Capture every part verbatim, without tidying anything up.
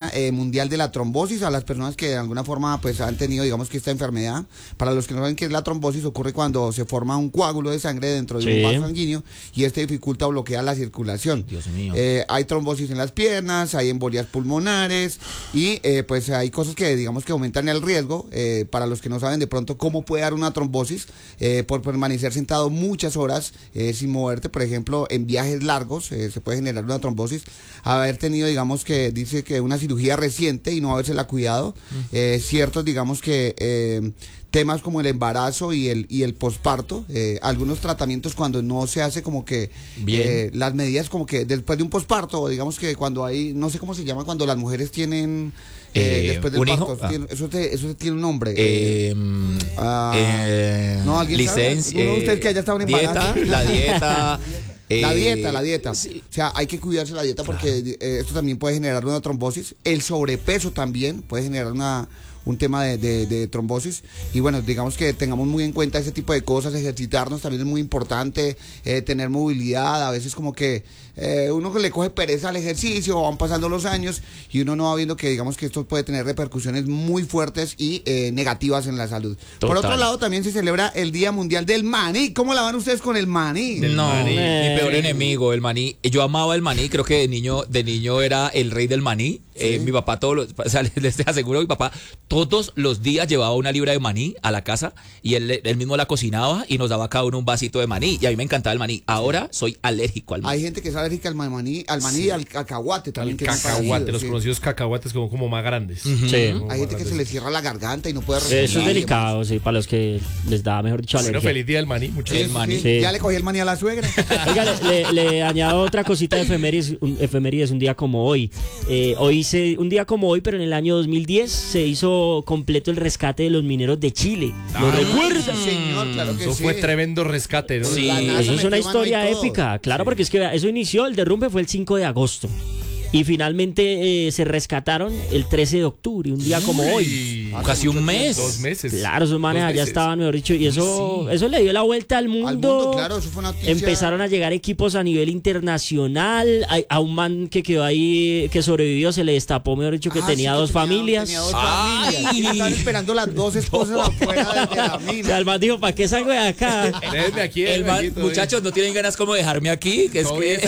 Día eh, Mundial de la Trombosis a las personas que de alguna forma pues han tenido, digamos que esta enfermedad. Para los que no saben qué es la trombosis, ocurre cuando se forma un coágulo de sangre dentro de sí. un vaso sanguíneo y este dificulta o bloquea la circulación. Dios mío. Eh, hay trombosis en las piernas, hay embolias pulmonares y eh, pues hay cosas que digamos que aumentan el riesgo. Eh, para los que no saben de pronto cómo puede dar una trombosis, eh, por permanecer sentado muchas horas eh, sin moverte, por ejemplo, en viajes largos eh, se puede generar una trombosis. Haber tenido, digamos que dice que una cirugía reciente y no habérsela cuidado, eh, ciertos, digamos que eh, temas como el embarazo y el y el posparto, eh, algunos tratamientos cuando no se hace como que eh, las medidas como que después de un posparto, digamos que cuando hay, no sé cómo se llama, cuando las mujeres tienen eh, eh, después del parto, ah. tiene, eso, te, eso tiene un nombre. Eh, eh, ah, eh, no, ¿alguien licencia, sabe? ¿Uno de ustedes que haya estado en embarazo? Dieta, la dieta. La dieta, la dieta. Sí. O sea, hay que cuidarse la dieta porque claro. eh, esto también puede generar una trombosis. El sobrepeso también puede generar una un tema de, de, de trombosis. Y bueno, digamos que tengamos muy en cuenta ese tipo de cosas. Ejercitarnos también es muy importante, eh, tener movilidad. A veces como que eh, uno que le coge pereza al ejercicio, van pasando los años y uno no va viendo que digamos que esto puede tener repercusiones muy fuertes y eh, negativas en la salud. Total. Por otro lado, también se celebra el Día Mundial del Maní. ¿Cómo la van ustedes con el maní? No, maní. Mi peor enemigo, el maní. Yo amaba el maní, creo que de niño, de niño era el rey del maní. Sí. Eh, mi papá todos los, o sea, les aseguro, mi papá todos los días llevaba una libra de maní a la casa y él, él mismo la cocinaba y nos daba cada uno un vasito de maní y a mí me encantaba el maní. Ahora soy alérgico al maní. Hay gente que es alérgica al maní, al maní sí. y al cacahuate también. Al cacahuate, los sí. conocidos cacahuates como, como más grandes. Uh-huh. Sí. Como Hay gente que se le cierra la garganta y no puede respirar. Eso es delicado, sí, para los que les da, mejor dicho, alergia. Bueno, feliz día del maní, muchachos. Sí, el maní. Sí. Sí. Ya le cogí el maní a la suegra. Oiga, le, le, le añado otra cosita de efemérides, un, efemérides, un día como hoy. Eh, hoy se, un día como hoy, pero en el año dos mil diez se hizo completo el rescate de los mineros de Chile. ¿Lo ah, recuerdan? Señor, claro que eso sí. fue tremendo rescate, ¿no? Sí, eso es una historia épica. Claro, sí. Porque es que eso inició, el derrumbe fue el cinco de agosto. Y finalmente eh, se rescataron el trece de octubre, un día Uy, como hoy. Casi un mes. Dos meses. Claro, esos manes allá estaban, mejor dicho, y eso, sí. eso le dio la vuelta al mundo. Al mundo, claro, eso fue una noticia. Empezaron a llegar equipos a nivel internacional. A, a un man que quedó ahí, que sobrevivió, se le destapó, mejor dicho, que ah, tenía, sí, que dos tenía, familias. tenía dos familias. Y estaban esperando las dos esposas afuera de la mina. O sea, el man dijo, ¿para qué salgo de acá? Déjenme aquí. El man, aquí muchachos, ¿no tienen ganas como de dejarme aquí? Que es que...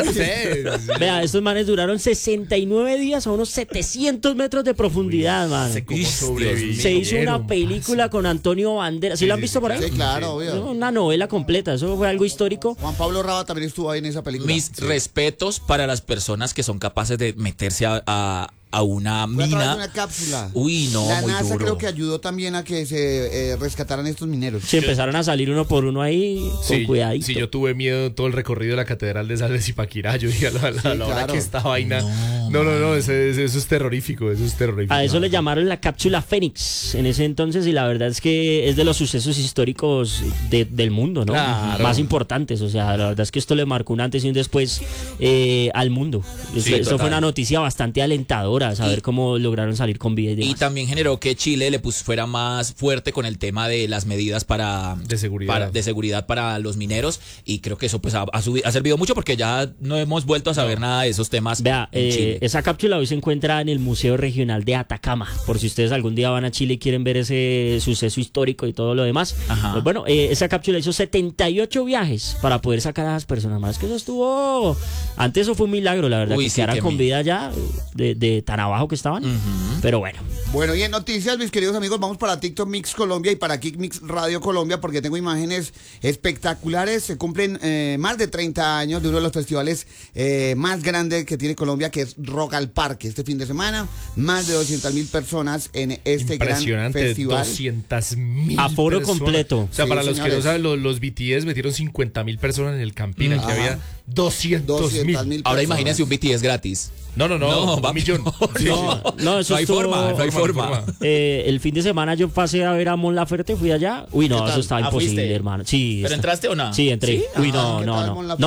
Vea, estos manes duraron sesenta y nueve días a unos setecientos metros de profundidad, man. Se hizo una película con Antonio Banderas. ¿Sí, sí lo han visto por ahí? Sí, claro, obvio. Una novela completa, eso fue algo histórico. Juan Pablo Raba también estuvo ahí en esa película. Mis sí. respetos para las personas que son capaces de meterse a... a a una Fue mina. A una cápsula. Uy, no, la muy NASA duro. creo que ayudó también a que se eh, rescataran estos mineros. Sí, empezaron a salir uno por uno ahí con sí, cuidadito. Sí, yo tuve miedo todo el recorrido de la Catedral de Sal de Zipaquirá. Yo dije a la, la, sí, la hora claro. que esta vaina. No, no, no, no eso, eso, eso es terrorífico, eso es terrorífico. A eso le llamaron la cápsula Fénix en ese entonces y la verdad es que es de los sucesos históricos de, del mundo, ¿no? Claro. Más importantes, o sea, la verdad es que esto le marcó un antes y un después eh, al mundo. Sí, esto total. Fue una noticia bastante alentadora, saber y, cómo lograron salir con vida y demás. Y también generó que Chile le pues, fuera más fuerte con el tema de las medidas para de seguridad para, de seguridad para los mineros y creo que eso pues ha, ha, subido, ha servido mucho porque ya no hemos vuelto a saber no. nada de esos temas. Vea, en eh, Chile. Esa cápsula hoy se encuentra en el Museo Regional de Atacama, por si ustedes algún día van a Chile y quieren ver ese suceso histórico y todo lo demás. Pues bueno, eh, esa cápsula hizo setenta y ocho viajes para poder sacar a las personas más, que eso estuvo... Antes eso fue un milagro, la verdad, Uy, que sí, quedaran que con me... vida ya de, de tan abajo que estaban. Uh-huh. Pero bueno. Bueno, y en noticias, mis queridos amigos, vamos para TikTok Mix Colombia y para Kick Mix Radio Colombia porque tengo imágenes espectaculares. Se cumplen eh, más de treinta años de uno de los festivales eh, más grandes que tiene Colombia, que es Rock al Parque. Este fin de semana, más de doscientas mil personas en este gran festival. doscientas mil aforo personas. Completo. O sea, sí, para señores. los que no saben, los, los B T S metieron cincuenta mil personas en el Campín, aquí había doscientos mil. Ahora imagínense un B T S gratis. No, no, no, no un millón. No, sí, no, no, eso no hay estuvo, forma, no hay forma. forma. Eh, el fin de semana yo pasé a ver a Mon Laferte, fui allá. Uy, no, eso estaba ah, imposible, ¿fuiste? Hermano. Sí. ¿Pero está. entraste o no? Sí, entré. ¿Sí? Uy, ah, no, no, no. No.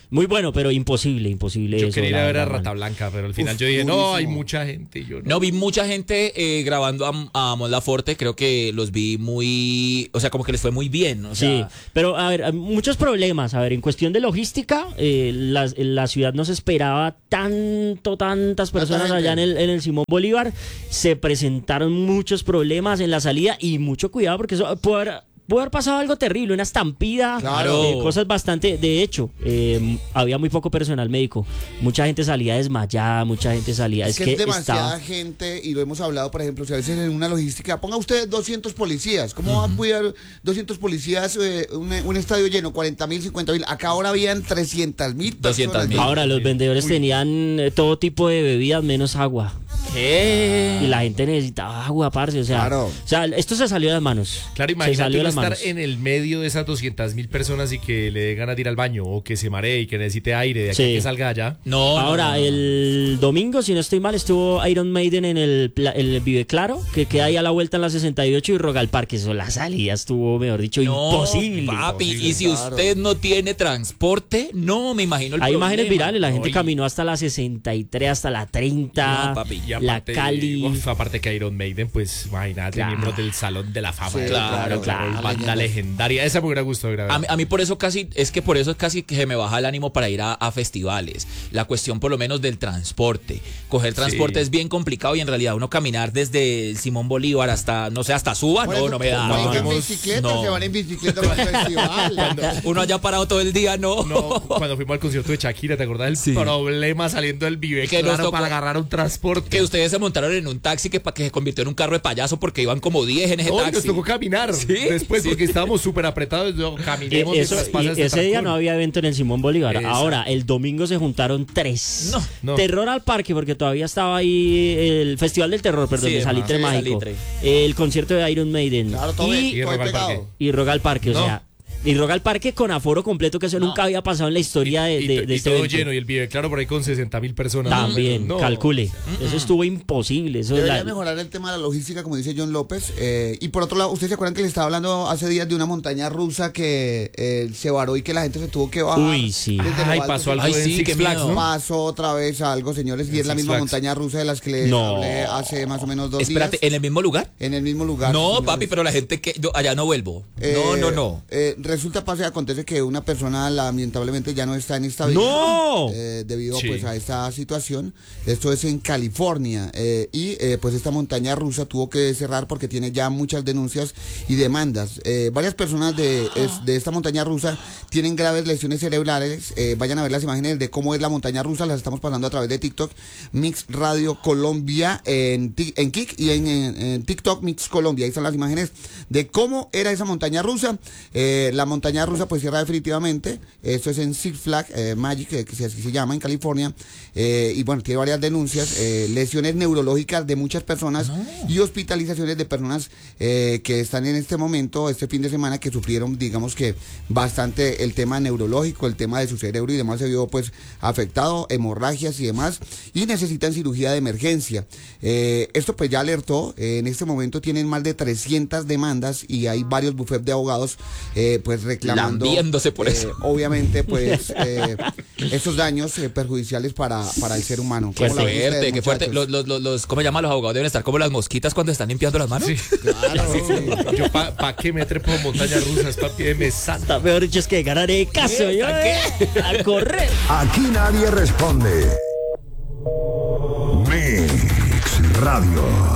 Muy bueno, pero imposible, imposible. Yo eso, quería ir la a ver a verdad, Rata mano. Blanca, pero al final Uf, yo dije, no, durísimo. hay mucha gente. Y yo no. No, vi mucha gente eh, grabando a, a Mon Laferte, creo que los vi muy, o sea, como que les fue muy bien. O sea, Sí, pero a ver, hay muchos problemas. A ver, en cuestión de logística, eh, la, la ciudad no se esperaba tanto, tantas personas Tanta allá en gente. el, en el Simón Bolívar. Se presentaron muchos problemas en la salida y mucho cuidado porque eso puede haber, puede haber pasado algo terrible, una estampida, Claro. eh, cosas bastante. De hecho, eh, había muy poco personal médico. Mucha gente salía desmayada, mucha gente salía. Es, Es, que es demasiada estaba. gente y lo hemos hablado, por ejemplo, si a veces en una logística, ponga usted doscientos policías, ¿cómo va a cuidar doscientos policías eh, un, un estadio lleno, cuarenta mil, cincuenta mil? Acá ahora habían trescientas mil doscientas mil. Ahora los vendedores tenían eh, todo tipo de bebidas menos agua. ¿qué? Y la gente necesitaba agua, parce. O sea, Claro. o sea, esto se salió de las manos. Claro, se imagínate salió de uno las estar manos. en el medio de esas doscientas mil personas y que le dé ganas de ir al baño o que se maree y que necesite aire de aquí Sí. a que salga allá. No, no, Ahora, no, no. el domingo, si no estoy mal, estuvo Iron Maiden en el, pla- el Vive Claro, que queda ahí a la vuelta en la sesenta y ocho y Rogal Parque. Eso, la salida estuvo, mejor dicho, No, imposible. papi, Imposible, y si claro. usted no tiene transporte, no me imagino el Hay problema. imágenes virales, la gente Oye. caminó hasta la sesenta y tres, hasta la treinta, No, papi, y Y la aparte, Cali. uf, aparte que Iron Maiden, pues imagínate, Claro. miembros del Salón de la Fama. Sí, de claro, rock, claro. Banda legendaria. Esa me hubiera gustado grabar. A mí, a mí por eso casi, es que por eso es casi que me baja el ánimo para ir a, a festivales. La cuestión por lo menos del transporte. Coger transporte Sí. es bien complicado y en realidad uno caminar desde el Simón Bolívar hasta, no sé, hasta Suba, Por no, eso, no me da. ¿van no, en no. bicicleta no. o se van en bicicleta para el festival? Uno allá parado todo el día, no. No, cuando fuimos al concierto de Shakira, ¿te acordás del Sí. problema saliendo del Vive Que nos Claro tocó- para agarrar un transporte? Que ustedes se montaron en un taxi que, pa- que se convirtió en un carro de payaso porque iban como diez en ese No, y nos taxi. tocó caminar ¿Sí? después Sí. porque estábamos súper apretados. No, Eh, caminemos eso- mientras pasa y este ese día trancón. no había evento en el Simón Bolívar. Exacto. Ahora, el domingo se juntaron tres. No, no. Terror al Parque, porque todavía estaba ahí el Festival del Terror, perdón, Sí, de Salitre sí, Mágico. Salitre. El concierto de Iron Maiden. Claro, todo, y, bien, y todo Rock al pegado. Parque. y Rock al Parque, o No. sea. Y Rock al Parque con aforo completo, que eso nunca había pasado en la historia de, Y, de- y de este todo evento. lleno y el Vive Claro por ahí con sesenta mil personas. También, No. calcule. Eso estuvo imposible. Eso Debería la- mejorar el tema de la logística, como dice John López. eh, y por otro lado, ¿ustedes se acuerdan que le estaba hablando hace días de una montaña rusa que eh, se varó y que la gente se tuvo que bajar? Uy, sí. desde lo Ay, alto? pasó algo Ay, en sí, Six qué Flags, miedo. ¿no? Pasó otra vez algo, señores, y es la Six misma Flags. montaña rusa de las que les No. hablé hace más o menos dos Espérate, días. ¿en el mismo lugar? En el mismo lugar. No, señores. papi, pero la gente que yo allá no vuelvo. Eh, no, no, no. eh, resulta, pasa y acontece que una persona lamentablemente ya no está en esta vida. ¡No! eh, debido Sí. pues a esta situación. Esto es en California. eh, y eh, pues esta montaña rusa tuvo que cerrar porque tiene ya muchas denuncias y demandas. Eh, varias personas de, es- de esta montaña rusa tienen graves lesiones cerebrales. Eh, vayan a ver las imágenes de cómo es la montaña rusa. Las estamos pasando a través de TikTok. Mix Radio Colombia en, Ti- en Kik y en, en- en TikTok Mix Colombia. Ahí están las imágenes de cómo era esa montaña rusa. Eh, la montaña rusa pues cierra definitivamente. Esto es en Six Flags eh, Magic, eh, que se- así se llama, en California. Eh, y bueno, tiene varias denuncias, eh, lesiones neurológicas de muchas personas y hospitalizaciones de personas eh, que están en este momento, este fin de semana, que sufrieron, digamos que bastante el tema neurológico, el tema de su cerebro y demás se vio pues afectado, hemorragias y demás, y necesitan cirugía de emergencia. Eh, esto pues ya alertó, eh, en este momento tienen más de trescientas demandas y hay varios bufetes de abogados eh, pues reclamando. Lambiéndose por eh, eso. Obviamente pues eh, esos daños eh, perjudiciales para, para el ser humano. Qué ¿Cómo la ven fuerte, ustedes, qué fuerte. muchachos? Los, los, los, los- ¿cómo se llaman los abogados? Deben estar como las mosquitas cuando están limpiando las manos. Sí. Claro, sí. Yo, ¿pa, pa qué me trepo montañas rusas, papi? Me santa. Está peor dicho es que ganaré caso yo, eh, a correr. Aquí nadie responde. Mix Radio.